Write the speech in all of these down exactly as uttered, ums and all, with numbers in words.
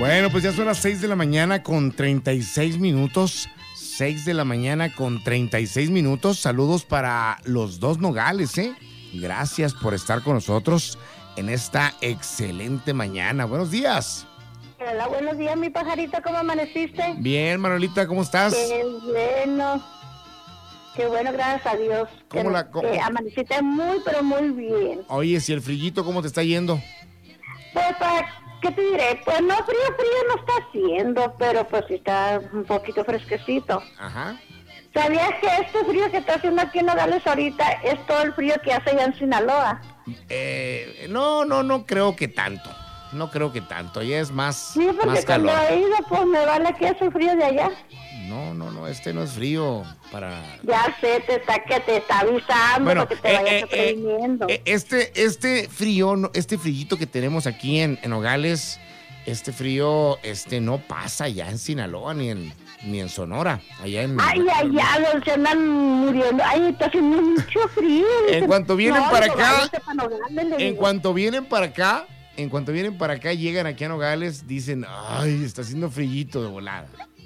Bueno, pues ya son las seis de la mañana con treinta y seis minutos. seis de la mañana con treinta y seis minutos. Saludos para los dos Nogales, ¿eh? Gracias por estar con nosotros en esta excelente mañana. Buenos días. Hola, buenos días, mi pajarito. ¿Cómo amaneciste? Bien, Manuelita, ¿cómo estás? Qué bueno. Qué bueno, gracias a Dios. ¿Cómo que, la, cómo? que amaneciste muy, pero muy bien. Oye, si el frillito, ¿cómo te está yendo? Pues, ¿para qué te diré? Pues no, frío, frío no está haciendo, pero pues sí está un poquito fresquecito. Ajá. ¿Sabías que este frío que está haciendo aquí en Nogales ahorita es todo el frío que hace allá en Sinaloa? Eh, no, no, no creo que tanto. No creo que tanto. Ya es más, Sí, porque más cuando calor. he ido, pues me vale que hace frío de allá. No, no, no, este no es frío para... Ya sé, te está, que te está avisando Bueno, porque te eh, vayas eh, previniendo. eh, este, este frío, no- este frillito que tenemos aquí en, en Nogales, este frío, este no pasa ya en Sinaloa ni en, ni en Sonora, allá en... Ay, ay, ay, los se andan muriendo. Ay, está haciendo mucho frío. En cuanto vienen No, para no, acá, váyase pa' Nogales, le En digo. cuanto vienen para acá, en cuanto vienen para acá, llegan aquí a Nogales, dicen, ay, está haciendo frillito de volada.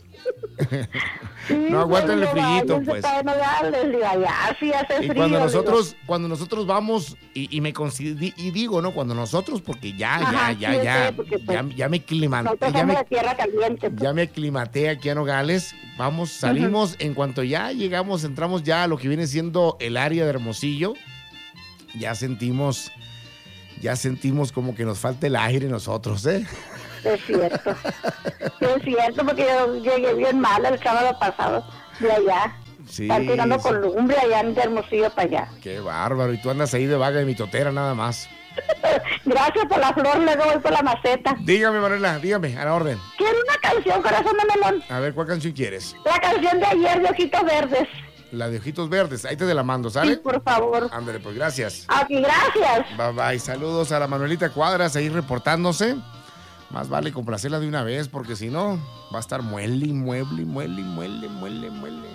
Sí, no aguantan pues, el frillito, váyanse pues. pa' Nogales, digo, allá sí hace Y frío. cuando digo. nosotros, cuando nosotros vamos, y, y me considero, y digo, ¿no? Cuando nosotros, porque ya, Ajá, ya, sí, ya, ya, sí, porque, pues, ya, ya me climaté, Nosotros ya somos me, de tierra caliente. pues. ya me aclimaté aquí a Nogales, vamos, salimos, en cuanto ya llegamos, entramos ya a lo que viene siendo el área de Hermosillo, ya sentimos, ya sentimos como que nos falta el aire nosotros, ¿eh? Es cierto. Sí, es cierto, porque yo llegué bien mal el sábado pasado de allá. Sí, Están tirando sí. columbre allá en Hermosillo para allá. Qué bárbaro, y tú andas ahí de vaga de mitotera nada más. Gracias por la flor, luego voy por la maceta. Dígame, Manuela, dígame, a la orden. Quiero una canción, corazón de melón. A ver, ¿cuál canción quieres? La canción de ayer de Ojitos Verdes. La de Ojitos Verdes, ahí te la mando, ¿sale? Sí, por favor. Ándale, pues gracias. Aquí, gracias. Bye bye, saludos a la Manuelita Cuadras ahí reportándose. Más vale complacerla de una vez, porque si no, va a estar muele, muele, muele, muele, muele, muele.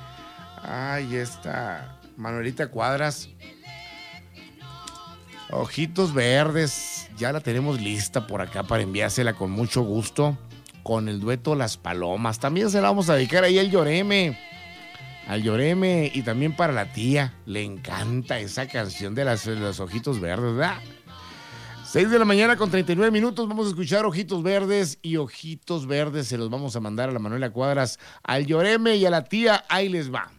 Ay, esta Manuelita Cuadras. Ojitos Verdes, ya la tenemos lista por acá para enviársela con mucho gusto. Con el dueto Las Palomas. También se la vamos a dedicar ahí al Lloreme. Al Lloreme y también para la tía. Le encanta esa canción de, las, de los Ojitos Verdes, ¿verdad? seis de la mañana con treinta y nueve minutos. Vamos a escuchar Ojitos Verdes y Ojitos Verdes se los vamos a mandar a la Manuela Cuadras, al Lloreme y a la tía. Ahí les va.